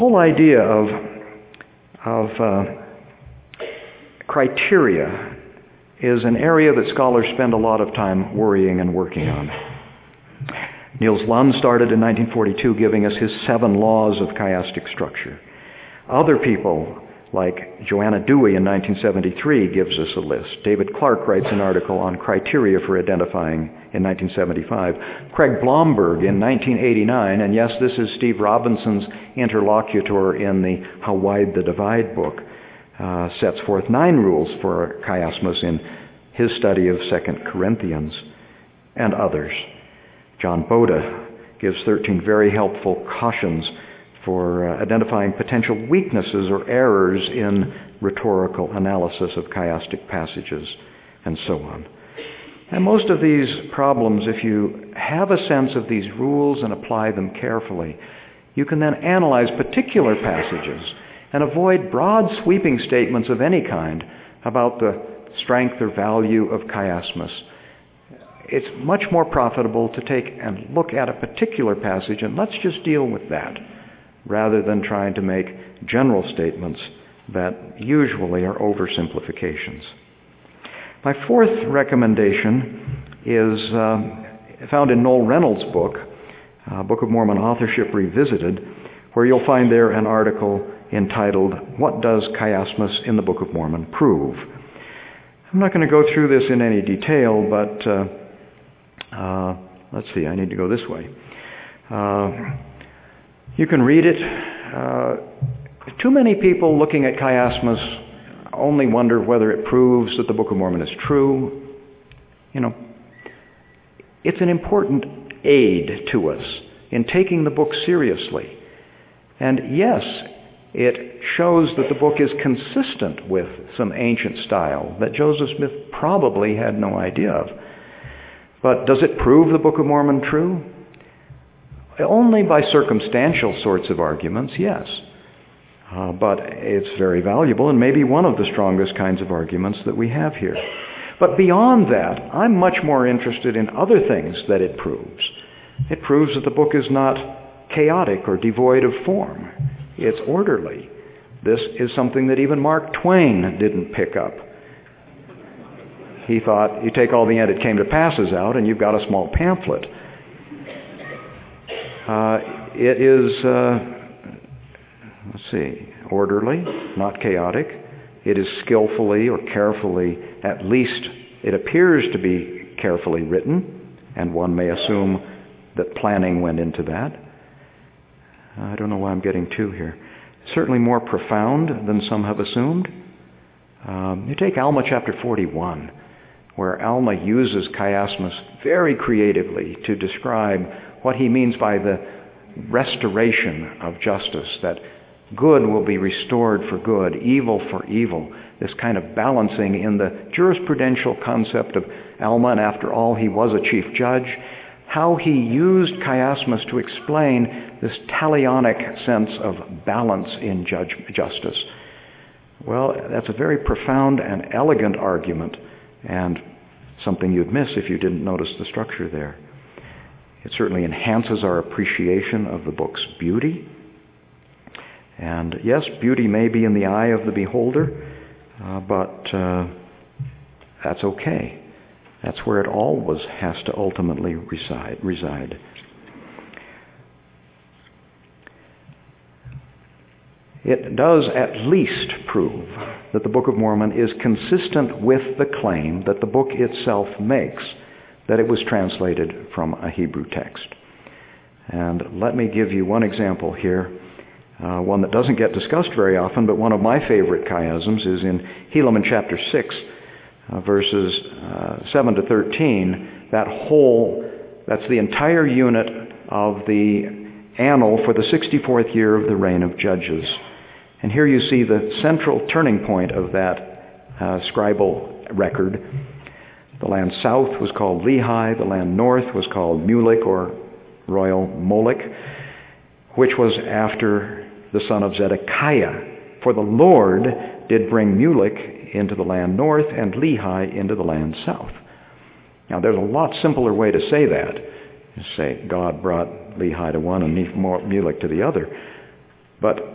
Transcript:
The whole idea of criteria is an area that scholars spend a lot of time worrying and working on. Niels Lund started in 1942 giving us his 7 laws of chiastic structure. Other people, like Joanna Dewey in 1973, gives us a list. David Clark writes an article on criteria for identifying in 1975. Craig Blomberg in 1989, and yes, this is Steve Robinson's interlocutor in the How Wide the Divide book, sets forth 9 rules for chiasmus in his study of 2 Corinthians, and others. John Boda gives 13 very helpful cautions for identifying potential weaknesses or errors in rhetorical analysis of chiastic passages, and so on. And most of these problems, if you have a sense of these rules and apply them carefully, you can then analyze particular passages and avoid broad sweeping statements of any kind about the strength or value of chiasmus. It's much more profitable to take and look at a particular passage and let's just deal with that, rather than trying to make general statements that usually are oversimplifications. My 4th recommendation is found in Noel Reynolds' book, Book of Mormon Authorship Revisited, where you'll find there an article entitled, What Does Chiasmus in the Book of Mormon Prove? I'm not going to go through this in any detail, but let's see, I need to go this way. You can read it. Too many people looking at chiasmus only wonder whether it proves that the Book of Mormon is true. You know, it's an important aid to us in taking the book seriously. And yes, it shows that the book is consistent with some ancient style that Joseph Smith probably had no idea of. But does it prove the Book of Mormon true? Only by circumstantial sorts of arguments, yes. But it's very valuable and maybe one of the strongest kinds of arguments that we have here. But beyond that, I'm much more interested in other things that it proves. It proves that the book is not chaotic or devoid of form. It's orderly. This is something that even Mark Twain didn't pick up. He thought, you take all the "and it came to passes" out and you've got a small pamphlet. It is, orderly, not chaotic. It is skillfully or carefully, at least it appears to be carefully written, and one may assume that planning went into that. I don't know why I'm getting 2 here. Certainly more profound than some have assumed. You take Alma chapter 41, where Alma uses chiasmus very creatively to describe what he means by the restoration of justice, that good will be restored for good, evil for evil, this kind of balancing in the jurisprudential concept of Alma, and after all, he was a chief judge, how he used chiasmus to explain this talionic sense of balance in justice. Well, that's a very profound and elegant argument, and something you'd miss if you didn't notice the structure there. It certainly enhances our appreciation of the book's beauty. And yes, beauty may be in the eye of the beholder, but that's okay. That's where it always has to ultimately reside. It does at least prove that the Book of Mormon is consistent with the claim that the book itself makes, that it was translated from a Hebrew text. And let me give you one example here, one that doesn't get discussed very often, but one of my favorite chiasms is in Helaman chapter 6, verses 7 to 13. That's the entire unit of the annal for the 64th year of the reign of Judges. And here you see the central turning point of that scribal record. The land south was called Lehi. The land north was called Mulek, or Royal Molech, which was after the son of Zedekiah. For the Lord did bring Mulek into the land north and Lehi into the land south. Now there's a lot simpler way to say that. You say God brought Lehi to one and Mulek to the other. But